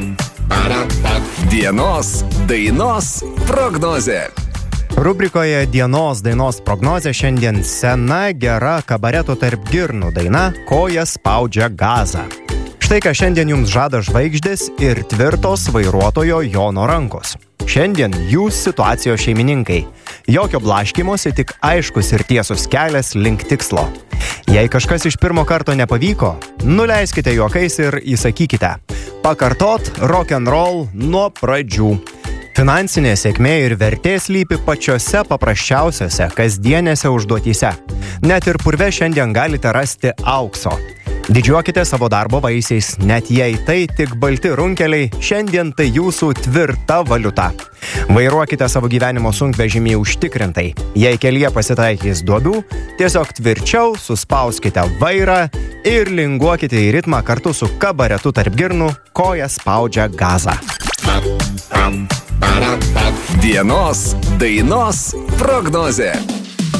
Dienos dainos prognozė. Rubrikoje Dienos dainos prognozė šiandien sena, gera kabareto tarp girnų daina Koja spaudžia gazą. Štai ką šiandien jums žada žvaigždės ir tvirtos vairuotojo Jono rankos. Šiandien jūs situacijos šeimininkai. Jokio blaškymosi, tik aiškus ir tiesus kelias link tikslo. Jei kažkas iš pirmo karto nepavyko, nuleiskite juokais ir įsakykite. Pakartot rock'n'roll nuo pradžių. Finansinė sėkmė ir vertė slypi pačiose paprasčiausiose kasdienėse užduotyse. Net ir purve šiandien galite rasti aukso. Didžiuokite savo darbo vaisiais, net jei tai tik balti runkeliai, šiandien tai jūsų tvirta valiuta. Vairuokite savo gyvenimo sunkvežimį užtikrintai. Jei kelyje pasitaikys duobių, tiesiog tvirčiau suspauskite vairą ir linguokite į ritmą kartu su kabaretu tarp girnų Koja spaudžia gazą. Dienos dainos prognozė.